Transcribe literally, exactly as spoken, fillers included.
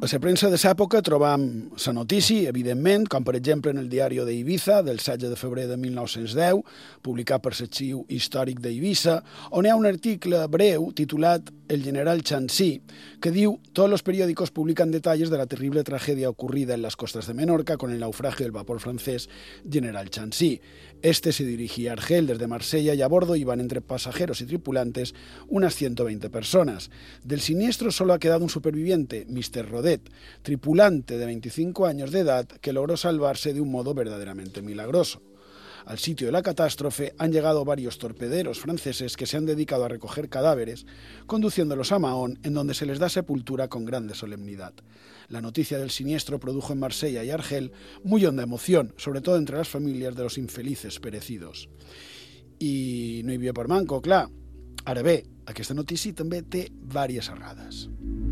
A la premsa de l'època trobam la notícia, evidentment, com per exemple en el diari d'Eivissa, del setze de febrer de mil nou-cents deu, publicat per l'Arxiu Històric d'Eivissa, on hi ha un article breu titulat El general Chancy, que diu «Todos los periódicos publican detalles de la terrible tragedia ocurrida en las costas de Menorca con el naufragio del vapor francés General Chancy. Este se dirigía a Argel desde Marsella y a bordo iban entre pasajeros y tripulantes unas ciento veinte personas. Del siniestro solo ha quedado un superviviente, mister Rodet, tripulante de veinticinco años de edad que logró salvarse de un modo verdaderamente milagroso. Al sitio de la catástrofe han llegado varios torpederos franceses que se han dedicado a recoger cadáveres, conduciéndolos a Mahón, en donde se les da sepultura con grande solemnidad. La noticia del siniestro produjo en Marsella y Argel muy honda emoción, sobre todo entre las familias de los infelices perecidos». I no hi havia per manco, clar. Ara bé, aquesta notícia també té diverses errades.